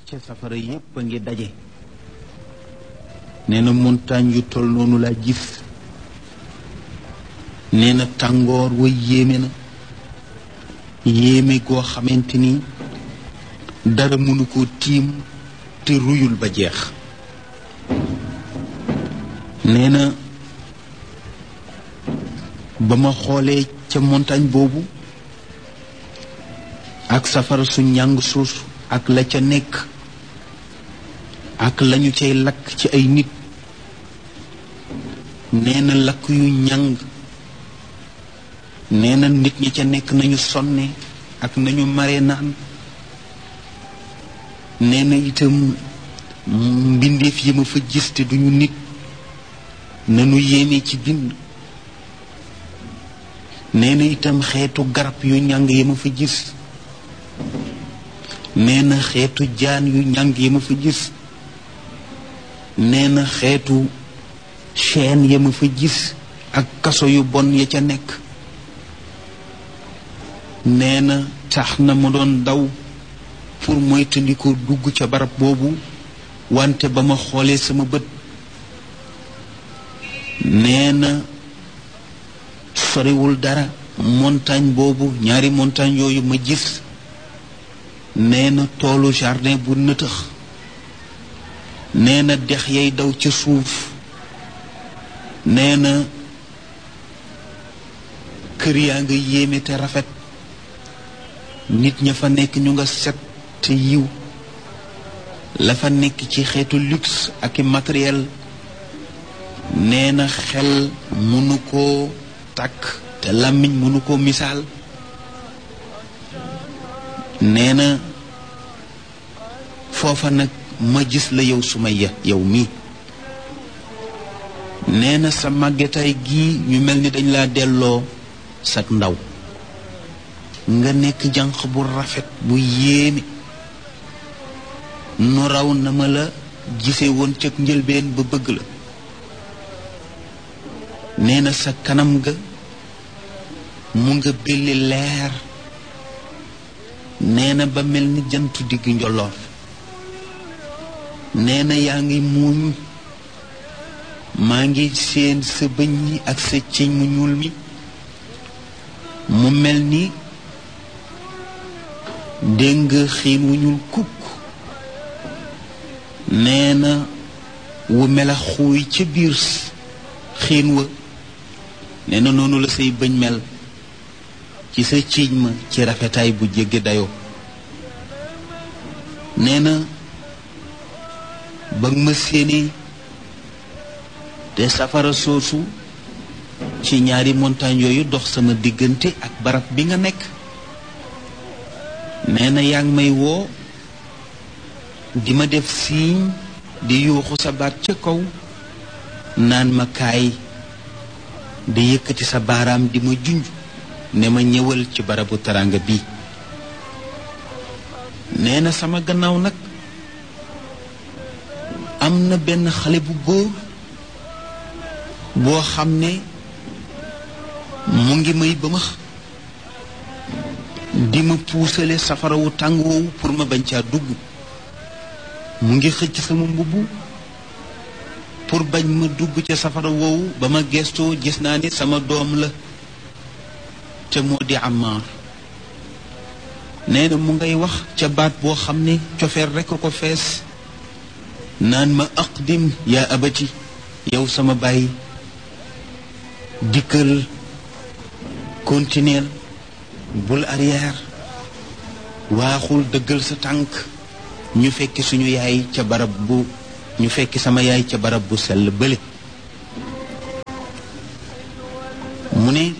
ca safara yépp a ngi daje. nee na montagne yu tol noonu laa gis. nee na tàngoor wa yéeme na yéeme goo xamante ni dara mënu ko tiim te ruyul ba jeex. nee na ba ma xoolee ca montagne boobu ak safara su njàng suus ak la ca nekk ak lañu cay lakk ci ay nit. nee na lakk yu njàng. nee na nit ñi ca nekk nañu sonne ak nañu mare naan. nee na itam mbindeef yi ma fa gis te duñu nit nanu yéeme ci bind. nee na itam xeetu garab yu njàng yi ma fa gis. nee na xeetu jaan yu njàng yi ma fa gis. nee na xeetu chaîne ya ma fa gis ak kaso yu bon ya ca nekk. nee na tax na ma doon daw pour moytandiku dugg ca barab boobu wante ba ma xoolee sama bët nee na soriwul dara montagne boobu ñaari montagne yooyu ma gis. nee na toolu jardin bu nëtëx. nee na dex yay daw ca suuf. nee na kër yaa nga yéeme te rafet. nit ña fa nekk ñu nga set te yiw. la fa nekk ci xeetu luxe ak i matériel nee na xel mënu koo takk te làmmiñ mënu koo misaal. nee na foofa nag ma gis la yow Sumayya yow mii. nee na sa màggetaay gii ñu mel ni dañ laa delloo sak ndaw. nga nekk jànq bu rafet bu yéeme. nu raw na ma la gise woon cëg njëlbeen ba bëgg la. nee na sa kanam ga mu nga belli leer. nee na ba mel ni jantu digg njolloor. nee na yaa ngi muuñ. maa ngi seen sa bëñ yi ak sa ciñ mu ñuul mi mu mel ni dégg nga xiin wu ñuul kukk. nee na wu mela xuuy ca biir xiin wa. nee na noonu la say bëñ mel ci sa ciiñ ma ci rafetaay bu jéggi dayoo. nee na ba ma séenee te safara soosu ci ñaari montagne yooyu dox sama diggante ak barab bi nga nekk. nee na yaa ngi may woo di ma def siiñ di yuuxu sa baat ca kaw naan ma kaay di yëkkati sa baaraam di ma junj ne ma ñëwal ci barabu taranga bi. nee na sama gannaaw nag am na benn xale bu góor boo xam ne mu ngi may bëmax di ma puusale safara wu tàng woowu pour ma bañ caa dugg. mu ngi xëcc sama mbubb pour bañ ma dugg ca safara woowu. ba ma gestoo gis naa ni sama doom la te moo di Ammaar. nee na mu ngay wax ca baat boo xam ne cofeer rekk ko fees naan ma aqdim yaa abati yow sama baay dikkal continuer bul arrière waaxul dëggal sa tànk ñu fekki suñu yaay ca barab bu ñu fekki sama yaay ca barab bu sell bële. mu ne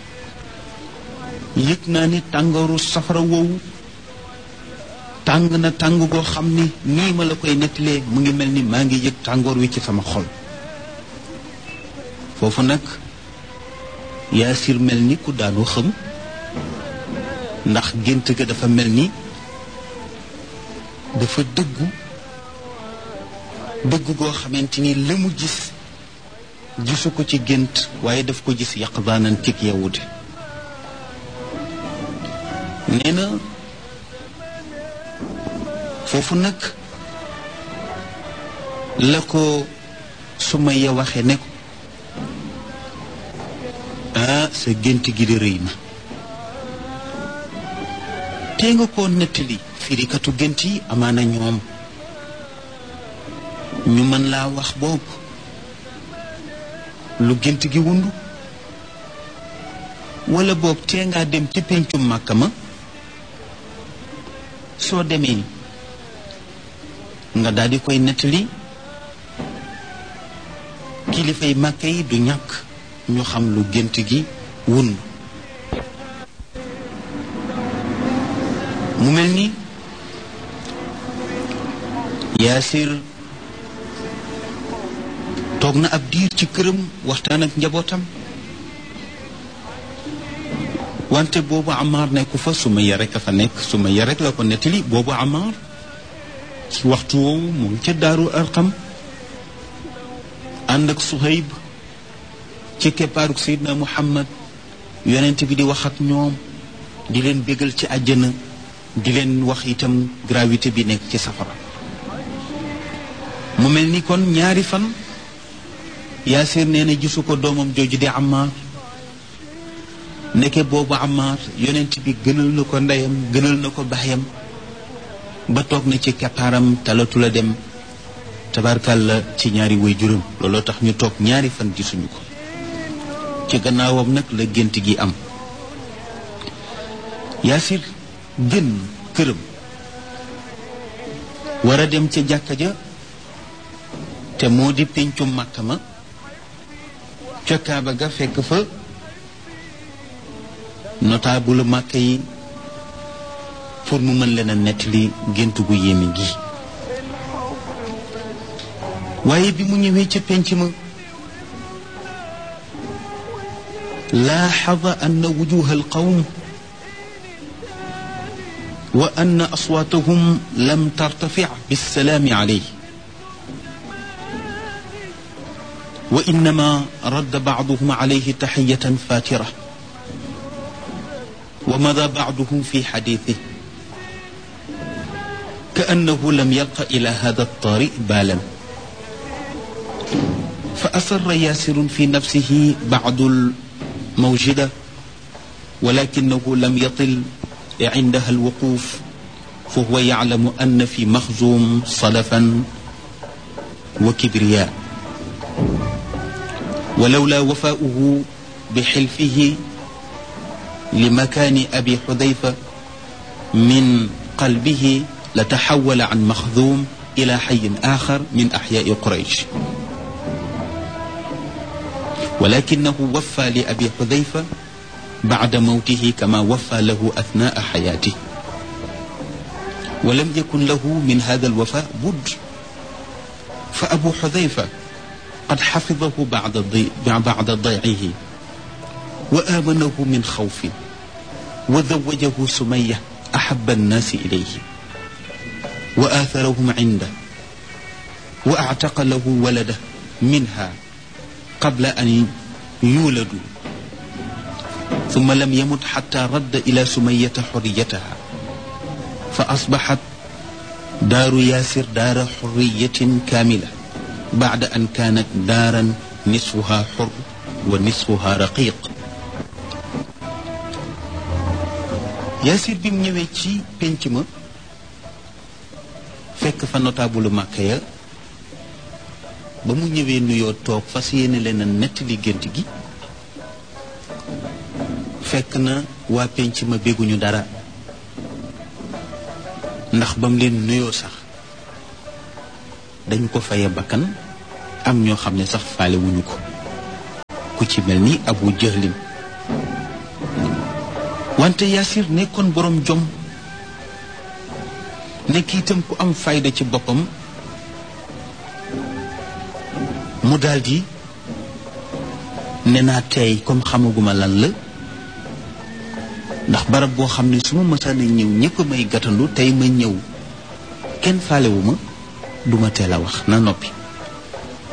yëg naa ni tàngooru safara woowu tàng na tàng goo xam ni nii ma la koy nettalee mu ngi mel ni maa ngi yëg tàngoor wi ci sama xol. foofu nag Yaasir mel ni ku daanu xëm ndax gént ga dafa mel ni dafa dëggu goo xamante ni la mu gis gisu ko ci gént waaye daf ko gis yaqbaanan cig yewute. nee na foofu nag la ko Sumayya waxe ne ko sa gént gi di rëy na tee nga koo nettali firikatu gént yi amaana ñoom ñu mën laa wax boobu lu gént gi wundu wala boog tee ngaa dem ci péncum Màkka ma soo demee nga daldi koy nettali kilifay Màkka yi du ñàkk ñu xam lu gént gi wundu mu mel ni Yaasir toog na ab diir ci këram waxtaan ak njabootam wante boobu Ammaar nekku fa Sumayya rek a fa nekk Sumayya rek la ko nettali boobu Ammaar ci waxtu woowu mu ngi ca Daaru Arqam ànd ak Suhayb ci keppaaruk Seydina Muhammad yonent bi di wax ak ñoom di leen bégal ci àjjana di leen wax itam gravité bi nekk ci safara mu mel ni kon ñaari fan Yaasir nee na gisu ko doomam jooju di Ammaar nekke boobu Ammaar yonent bi gënal na ko ndeyam gënal na ko baayam ba toog na ci keppaaram talatu la dem tabarkàlla ci ñaari waajuram looloo tax ñu toog ñaari fan gisuñu ko ci gannaawam nag la gént gi am Yaasir génn këram war a dem ca jàkka ja te moo di péncum Màkka ma ca Kaaba ga fekk fa notable Màkka yi pour mu mën leen a nettali gént gu yéeme gi waaye bi mu ñëwee ca pénc ma laaxada anna wujuha alqawm wa anna aswaatahum lam tartafic bissalaami alayhi wa innama radda bacduhum alayhi taxiyatan faatira wa mada bacduhum fi xadiitih kaannahu lam yalqa ila hada altaari baalan fa asarra yaasirun fi nafsihi bacdu almawjida walakinahu lam yatil عندها الوقوف فهو يعلم أن في مخزوم صلفا وكبرياء ولولا وفاؤه بحلفه لمكان أبي حذيفة من قلبه لتحول عن مخزوم إلى حي آخر من أحياء قريش ولكنه وفى لأبي حذيفة بعد موته كما وفى له أثناء حياته ولم يكن له من هذا الوفاء بد فأبو حذيفة قد حفظه بعد ضيعه وآمنه من خوف وزوجه سمية أحب الناس إليه وآثرهم عنده وأعتق له ولده منها قبل أن يولدوا ثم لم يمت حتى رد إلى سمية حريتها فأصبحت دار ياسر دار حرية كاملة بعد أن كانت دارا نصفها حر ونصفها رقيق ياسر بم ñëwee ci penc ma fekk fa notable Màkka ya ba mu ñëwee nuyoo toog fas yéene leen a nettali gént gi fekk na waa penc ma bégguñu dara ndax bam leen nuyoo sax dañ ko faye bakkan am ñoo xam ne sax faale wuñu ko ku ci mel ni Abu Jahlin wante Yaasir nekkoon boroom jom nekk itam ku am fayda ci boppam mu daldi ne naa tey comme xamaguma lan la ndax barab boo xam ne su ma mësaan a ñëw ñëpp may gàttandu tey ma ñëw kenn faalewuma duma teel a wax na noppi